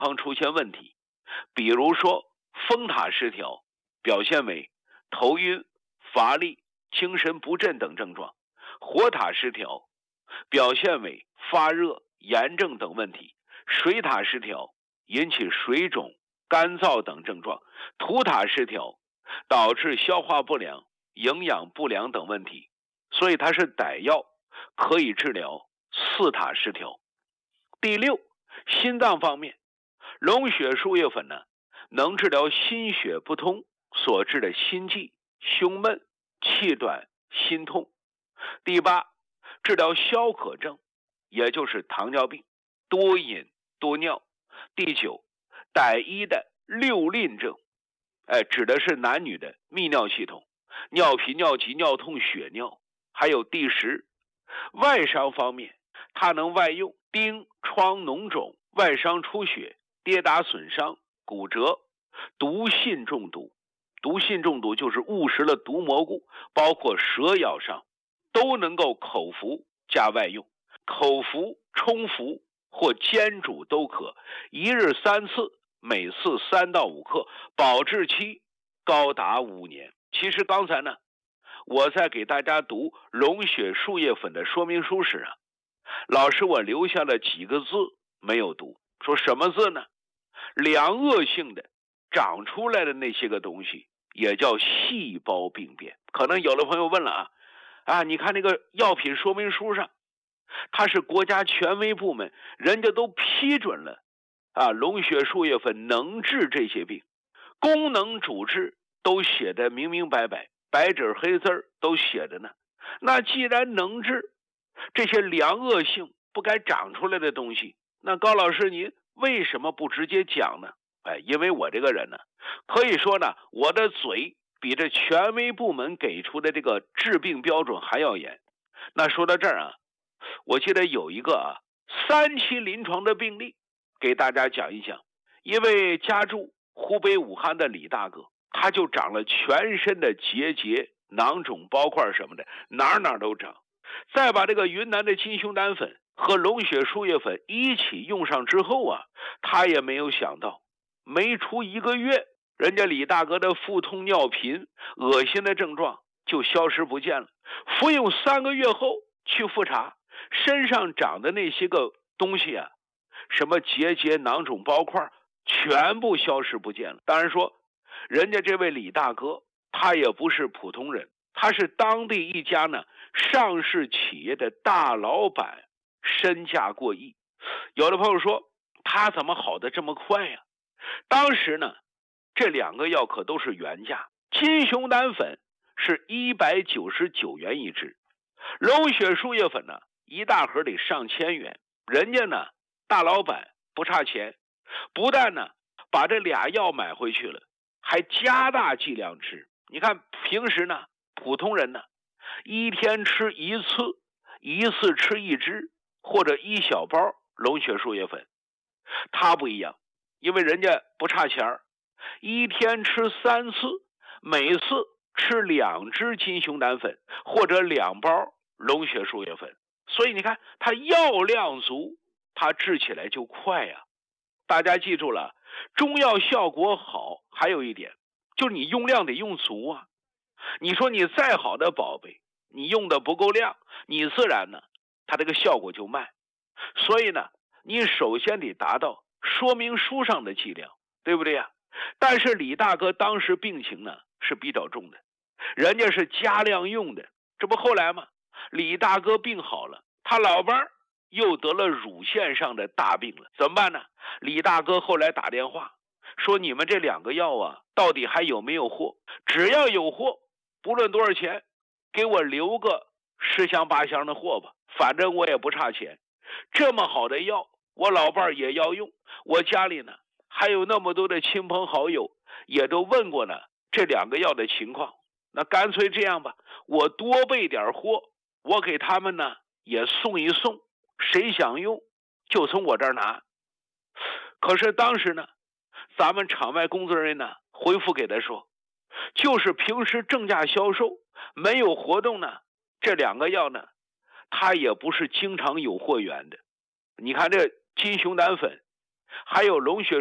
出现问题，比如说风塔失调，表现为头晕、乏力、精神不振等症状；火塔失调，表现为发热、炎症等问题；水塔失调，引起水肿、干燥等症状；土塔失调，导致消化不良、营养不良等问题。所以它是歹药，可以治疗四塔失调。第六，心脏方面，龙血树叶粉呢，能治疗心血不通所致的心悸、胸闷、气短、心痛。第八，治疗消渴症，也就是糖尿病、多饮多尿。第九，歹医的六吝症，指的是男女的泌尿系统，尿频、尿急、尿痛、血尿。还有第十，外伤方面，它能外用钉、疮、脓肿、外伤出血、跌打损伤、骨折、毒信中毒。毒信中毒就是误食了毒蘑菇，包括蛇咬伤，都能够口服加外用，口服、冲服或煎煮都可，一日3次，每次3到5克，保质期高达5年。其实刚才呢，我在给大家读龙血树叶粉的说明书时啊，老师我留下了几个字没有读，说什么字呢？良恶性的长出来的那些个东西也叫细胞病变。可能有的朋友问了你看那个药品说明书上，它是国家权威部门，人家都批准了龙血树叶粉能治这些病，功能主治都写的明明白白，白纸黑字都写着呢。那既然能治这些良恶性不该长出来的东西，那高老师您为什么不直接讲呢？因为我这个人呢，可以说呢，我的嘴比这权威部门给出的这个治病标准还要严。那说到这儿我记得有一个3期临床的病例，给大家讲一讲。一位家住湖北武汉的李大哥，他就长了全身的结节、囊肿、包块什么的，哪哪都长。再把这个云南的金熊胆粉和龙血树叶粉一起用上之后他也没有想到，没出1个月，人家李大哥的腹痛、尿频、恶心的症状就消失不见了。服用3个月后去复查，身上长的那些个东西什么结节、囊肿、包块全部消失不见了。当然说，人家这位李大哥他也不是普通人，他是当地一家呢上市企业的大老板，身价过亿。有的朋友说，他怎么好的这么快呀？当时呢，这2个药可都是原价，金熊胆粉是199元一支，龙血树叶粉呢一大盒得上千元。人家呢大老板不差钱，不但呢把这俩药买回去了，还加大剂量吃。你看平时呢，普通人呢一天吃1次，一次吃1支或者1小包龙血树叶粉，他不一样，因为人家不差钱，一天吃3次，每次吃2支金熊胆粉或者2包龙血树叶粉。所以你看它药量足，它治起来就快呀。大家记住了，中药效果好还有一点，就是你用量得用足啊。你说你再好的宝贝，你用的不够量，你自然呢它这个效果就慢。所以呢，你首先得达到说明书上的剂量，对不对呀？但是李大哥当时病情呢是比较重的，人家是加量用的。这不后来吗？李大哥病好了，他老伴儿又得了乳腺上的大病了，怎么办呢？李大哥后来打电话说，你们这2个药到底还有没有货？只要有货，不论多少钱，给我留个10箱8箱的货吧，反正我也不差钱。这么好的药我老伴儿也要用，我家里呢还有那么多的亲朋好友也都问过呢这2个药的情况。那干脆这样吧，我多备点货，我给他们呢也送一送，谁想用就从我这儿拿。可是当时呢，咱们场外工作人员呢回复给他说，就是平时正价销售，没有活动呢，这2个药呢它也不是经常有货源的。你看这金熊胆粉还有龙血